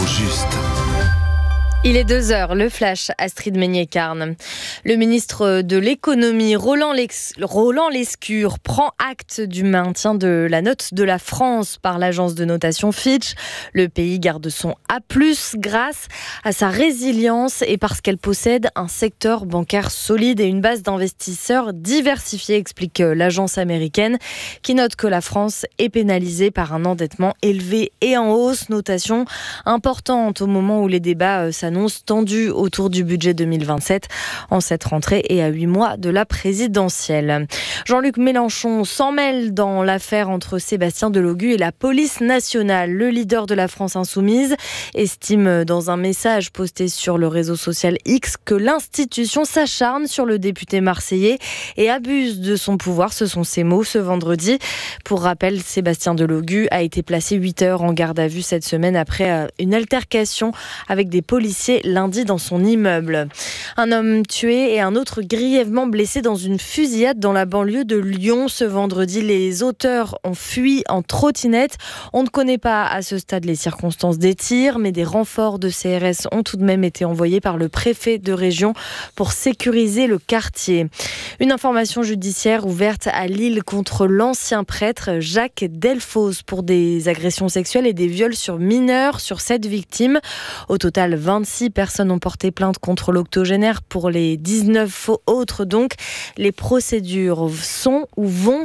juste. Il est 2h, le flash, Astrid Meignet-Carne. Le ministre de l'économie, Roland Lescure, prend acte du maintien de la note de la France par l'agence de notation Fitch. Le pays garde son A+, grâce à sa résilience et parce qu'elle possède un secteur bancaire solide et une base d'investisseurs diversifiée, explique l'agence américaine, qui note que la France est pénalisée par un endettement élevé et en hausse. Notation importante au moment où les débats s'annoncent tendus autour du budget 2027 en cette rentrée et à 8 mois de la présidentielle. Jean-Luc Mélenchon s'en mêle dans l'affaire entre Sébastien Delogu et la police nationale. Le leader de la France insoumise estime dans un message posté sur le réseau social X que l'institution s'acharne sur le député marseillais et abuse de son pouvoir. Ce sont ses mots ce vendredi. Pour rappel, Sébastien Delogu a été placé 8 heures en garde à vue cette semaine après une altercation avec des policiers lundi dans son immeuble. Un homme tué et un autre grièvement blessé dans une fusillade dans la banlieue de Lyon ce vendredi. Les auteurs ont fui en trottinette. On ne connaît pas à ce stade les circonstances des tirs, mais des renforts de CRS ont tout de même été envoyés par le préfet de région pour sécuriser le quartier. Une information judiciaire ouverte à Lille contre l'ancien prêtre Jacques Delfosse pour des agressions sexuelles et des viols sur mineurs sur 7 victimes. Au total, 26 personnes ont porté plainte contre l'octogénaire. Pour les 19 autres, donc, les procédures sont ou vont